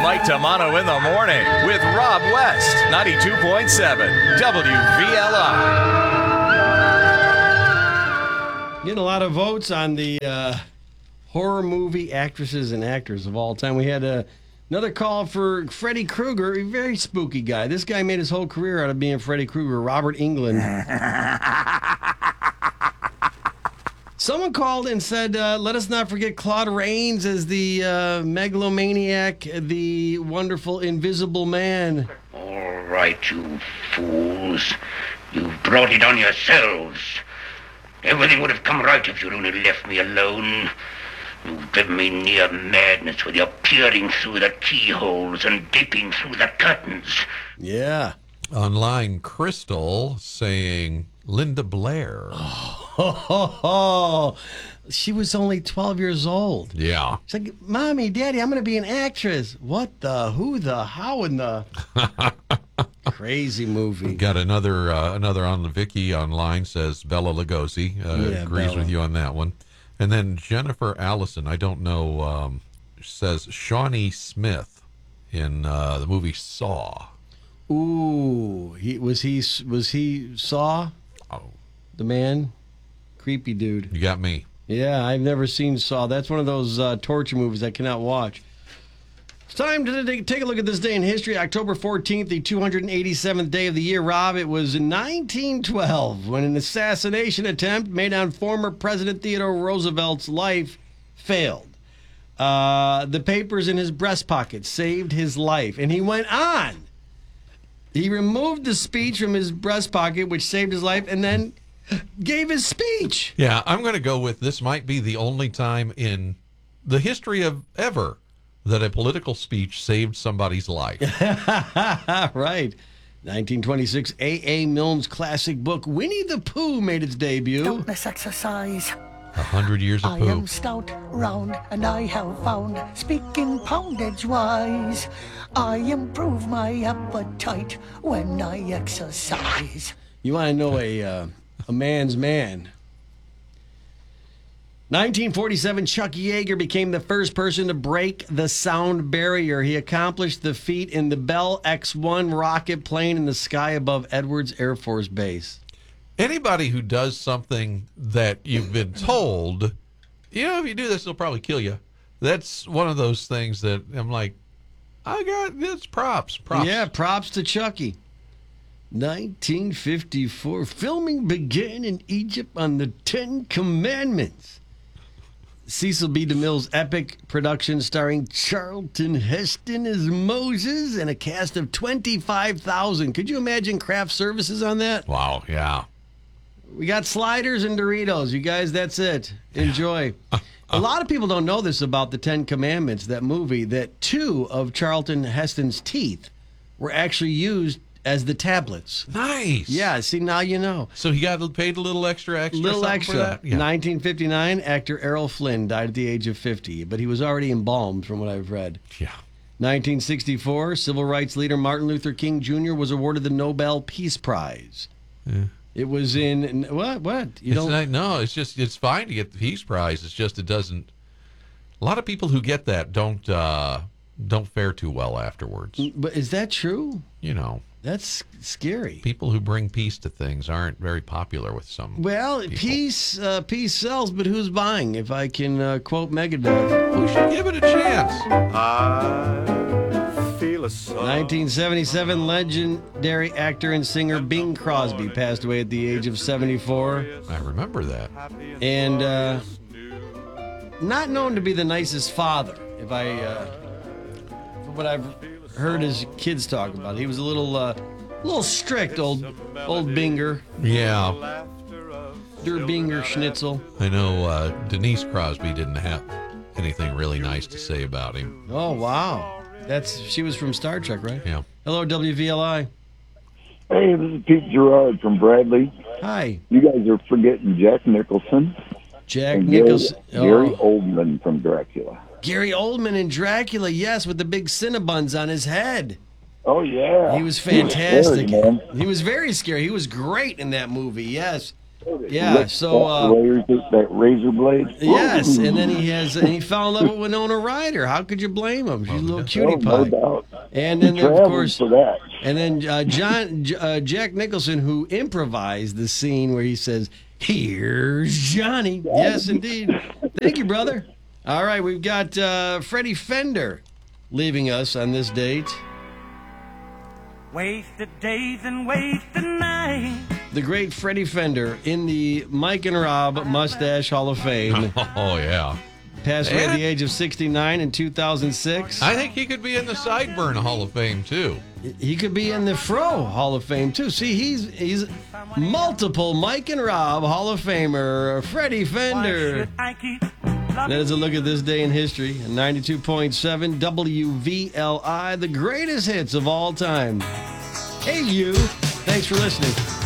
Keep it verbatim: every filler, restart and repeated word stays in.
Mike Tamano in the morning with Rob West, ninety-two point seven W V L I. Getting a lot of votes on the uh, horror movie actresses and actors of all time. We had uh, another call for Freddy Krueger, a very spooky guy. This guy made his whole career out of being Freddy Krueger, Robert Englund. Someone called and said, uh, let us not forget Claude Rains as the uh, megalomaniac, the wonderful Invisible Man. All right, you fools. You've brought it on yourselves. Everything would have come right if you'd only left me alone. You've driven me near madness with your peering through the keyholes and dipping through the curtains. Yeah. Online, Crystal saying Linda Blair. Oh, ho, ho. She was only twelve years old. Yeah. She's like, Mommy, Daddy, I'm going to be an actress. What the, who the, how in the... Crazy movie. Got another uh, another on the Vicky online says Bella Lugosi. Uh, Yeah, agrees Bella. with you on that one. And then Jennifer Allison, I don't know, um, says Shawnee Smith in uh, the movie Saw. Ooh, he was he was he Saw? Oh, The man? Creepy dude. you got me. Yeah, I've never seen Saw. That's one of those uh, torture movies I cannot watch. It's time to take take a look at this day in history. October fourteenth, the two hundred eighty-seventh day of the year. Rob, it was in nineteen twelve when an assassination attempt made on former President Theodore Roosevelt's life failed. Uh, the papers in his breast pocket saved his life, and he went on. He removed the speech from his breast pocket, which saved his life, and then gave his speech. Yeah, I'm going to go with this might be the only time in the history of ever that a political speech saved somebody's life. Right. nineteen twenty-six, A A. Milne's classic book, Winnie the Pooh, made its debut. Countless exercise. A hundred years of I poo. am stout, round, and I have found, speaking poundage wise, I improve my appetite when I exercise. You want to know a, uh, a man's man. nineteen forty-seven, Chuck Yeager became the first person to break the sound barrier. He accomplished the feat in the Bell X one rocket plane in the sky above Edwards Air Force Base. Anybody who does something that you've been told, you know, if you do this, they'll probably kill you. That's one of those things that I'm like, I got this props. Props. Yeah, props to Chucky. nineteen fifty-four, filming began in Egypt on the Ten Commandments. Cecil B. DeMille's epic production starring Charlton Heston as Moses and a cast of twenty-five thousand. Could you imagine craft services on that? Wow, yeah. We got sliders and Doritos. You guys, that's it. Enjoy. A lot of people don't know this about the Ten Commandments, that movie, that two of Charlton Heston's teeth were actually used as the tablets. Nice. Yeah, see, now you know. So he got paid a little extra, extra, Little something extra. for that? Yeah. nineteen fifty-nine, actor Errol Flynn died at the age of fifty, but he was already embalmed from what I've read. Yeah. nineteen sixty-four, civil rights leader Martin Luther King Junior was awarded the Nobel Peace Prize. Yeah. It was in, what, what? You It's don't... not, no, it's just, it's fine to get the Peace Prize. It's just, it doesn't, a lot of people who get that don't, uh, don't fare too well afterwards. But is that true? You know. That's scary. People who bring peace to things aren't very popular with some Well, people. peace uh, peace sells, but who's buying? If I can uh, quote Megadeth. We should give it a chance. I feel a song. nineteen seventy-seven, legendary actor and singer Bing Crosby passed away at the age of seventy-four. I remember that. And uh, not known to be the nicest father, if I, uh, from what I've heard his kids talk about. He was a little, uh, a little strict, old, old Binger, Yeah. Der Binger Schnitzel. I know uh, Denise Crosby didn't have anything really nice to say about him. Oh wow, that's she was from Star Trek, right? Yeah. Hello, W V L I. Hey, this is Pete Gerard from Bradley. Hi, You guys are forgetting Jack Nicholson Jack and Nicholson. Gary, Gary Oh. Oldman from Dracula. Gary Oldman in Dracula, yes, with the big Cinnabons on his head. Oh, yeah. He was He was fantastic. scary, man. He was very scary. He was great in that movie, yes. Yeah, so uh, razor, that razor blade. yes, and then he has and he fell in love with Winona Ryder. How could you blame him? She's a little cutie Oh, no pie. doubt. And then, He of traveled course, for that. and then uh, John uh, Jack Nicholson, who improvised the scene where he says, "Here's Johnny." Yes, indeed. Thank you, brother. All right, we've got uh, Freddie Fender leaving us on this date. Wasted days and wasted nights. The great Freddie Fender in the Mike and Rob Mustache Hall of Fame. Oh, yeah. Passed away at And- the age of sixty-nine in two thousand six. I think he could be in the Sideburn Hall of Fame, too. He could be in the Fro Hall of Fame, too. See, he's he's multiple Mike and Rob Hall of Famer, Freddie Fender. I keep That is a look at this day in history. ninety-two point seven W V L I, the greatest hits of all time. Hey, you. Thanks for listening.